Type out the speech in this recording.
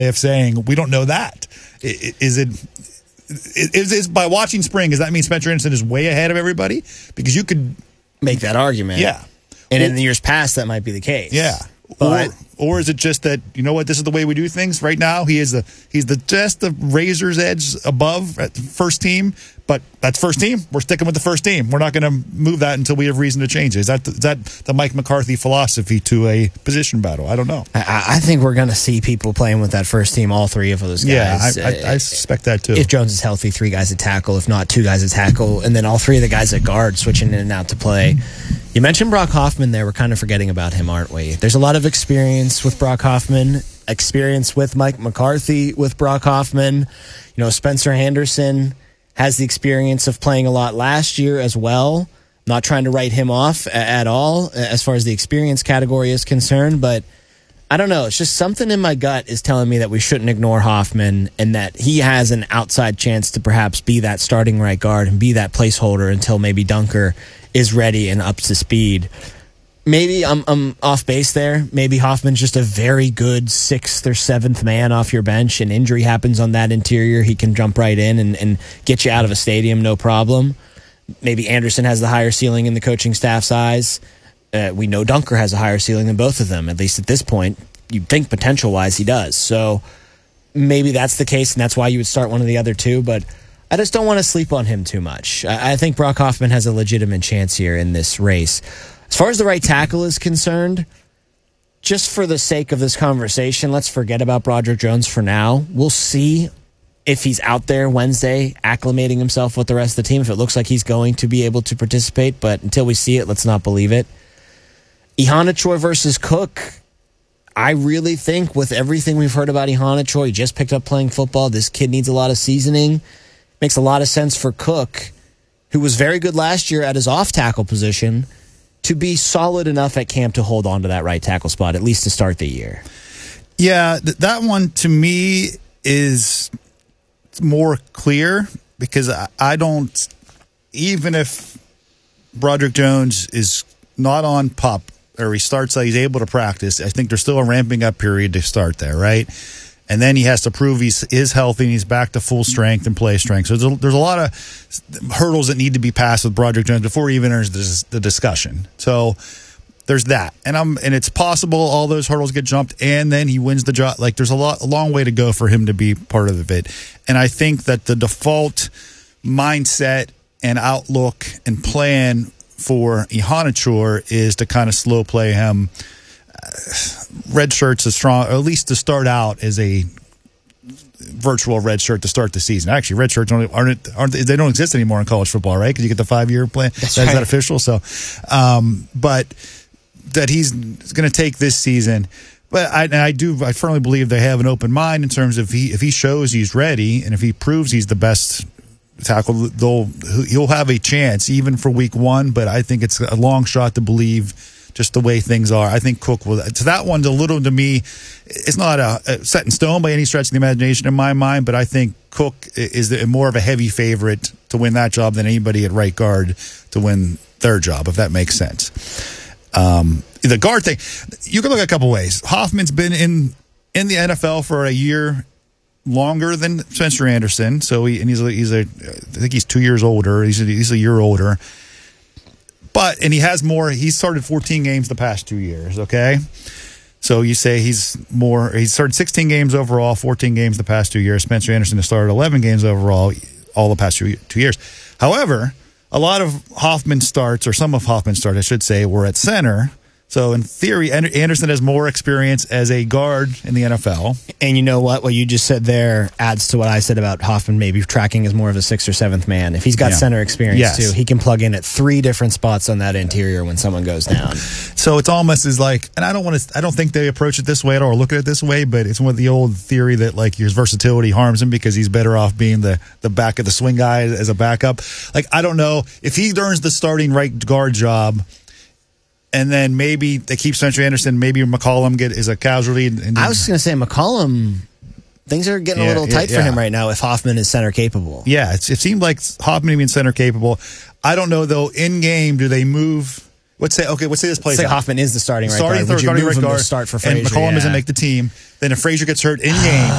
of saying we don't know that. Is it by watching spring? Does that mean Spencer Anderson is way ahead of everybody? Because you could make that argument. Yeah. And in the years past, that might be the case. Yeah. But or is it just that, you know what, this is the way we do things right now? He's just the razor's edge above at the first team, but that's first team. We're sticking with the first team. We're not going to move that until we have reason to change it. Is that the Mike McCarthy philosophy to a position battle? I don't know. I think we're going to see people playing with that first team, all three of those guys. Yeah, I suspect that too. If Jones is healthy, 3 guys at tackle. If not, 2 guys at tackle. And then all 3 of the guys at guard switching in and out to play. You mentioned Brock Hoffman there. We're kind of forgetting about him, aren't we? There's a lot of experience with Brock Hoffman, experience with Mike McCarthy with Brock Hoffman. You know, Spencer Anderson has the experience of playing a lot last year as well. Not trying to write him off at all as far as the experience category is concerned, but I don't know. It's just something in my gut is telling me that we shouldn't ignore Hoffman and that he has an outside chance to perhaps be that starting right guard and be that placeholder until maybe Dunker is ready and up to speed. Maybe I'm off base there. Maybe Hoffman's just a very good 6th or 7th man off your bench. An injury happens on that interior, he can jump right in and get you out of a stadium, no problem. Maybe Anderson has the higher ceiling in the coaching staff's eyes. We know Dunker has a higher ceiling than both of them, at least at this point. You'd think potential-wise he does. So maybe that's the case, and that's why you would start one of the other 2, but I just don't want to sleep on him too much. I think Brock Hoffman has a legitimate chance here in this race. As far as the right tackle is concerned, just for the sake of this conversation, let's forget about Broderick Jones for now. We'll see if he's out there Wednesday acclimating himself with the rest of the team, if it looks like he's going to be able to participate. But until we see it, let's not believe it. Ihanachoy versus Cook. I really think with everything we've heard about Ihanachoy, he just picked up playing football. This kid needs a lot of seasoning. Makes a lot of sense for Cook, who was very good last year at his off-tackle position, to be solid enough at camp to hold on to that right tackle spot, at least to start the year. Yeah, that one to me is more clear because I don't, even if Broderick Jones is not on PUP or he starts, he's able to practice, I think there's still a ramping up period to start there, right? And then he has to prove he is healthy and he's back to full strength and play strength. So there's a lot of hurdles that need to be passed with Broderick Jones before he even enters the discussion. So there's that. And it's possible all those hurdles get jumped and then he wins the job. Like there's a long way to go for him to be part of it. And I think that the default mindset and outlook and plan for Ihanachoy is to kind of slow play him. Red shirt's a strong, or at least to start out as a virtual red shirt to start the season. Actually, red shirts aren't they don't exist anymore in college football, right? Because you get the 5-year plan. That's right. Is that official? So, but that he's going to take this season. But I firmly believe they have an open mind in terms of if he shows he's ready and if he proves he's the best tackle, he'll have a chance even for week 1. But I think it's a long shot to believe. Just the way things are. I think Cook will. So that one's a little, to me, it's not a set in stone by any stretch of the imagination in my mind, but I think Cook is more of a heavy favorite to win that job than anybody at right guard to win their job, if that makes sense. The guard thing, you can look at a couple ways. Hoffman's been in the NFL for a year longer than Spencer Anderson, so I think he's 2 years older. He's a year older. And he has more. He started 14 games the past 2 years, okay? So you say he started 16 games overall, 14 games the past 2 years. Spencer Anderson has started 11 games overall all the past 2 years. However, a lot of Hoffman starts, or some of Hoffman's starts, I should say, were at center. So in theory, Anderson has more experience as a guard in the NFL. And you know what? What you just said there adds to what I said about Hoffman maybe tracking as more of a 6th or 7th man. If he's got center experience too, he can plug in at 3 different spots on that interior when someone goes down. So it's almost as like, and I don't think they approach it this way at all or look at it this way, but it's one of the old theory that like his versatility harms him because he's better off being the back of the swing guy as a backup. Like, I don't know if he earns the starting right guard job. And then maybe they keep Spencer Anderson. Maybe McCollum is a casualty. I was just going to say McCollum. Things are getting a little tight for him right now. If Hoffman is center capable, it seemed like Hoffman being center capable. I don't know though. In game, do they move? let's say this plays Say out. Hoffman is the starting right Starting guard. Would you starting move right him guard, to start for and Frazier? McCollum doesn't make the team. Then if Frazier gets hurt in game,